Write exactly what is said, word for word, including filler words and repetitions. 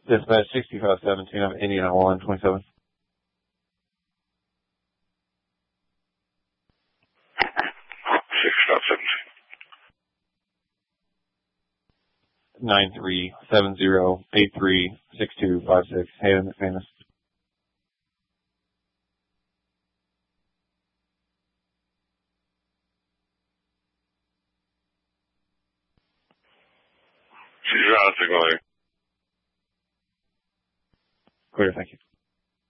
Dispatch sixty-five seventeen, I'm Indiana one twenty-seven. sixty-five seventeen. nine three seven zero eight three six two five six. Hayden McManus. She's on signal. Clear, thank you.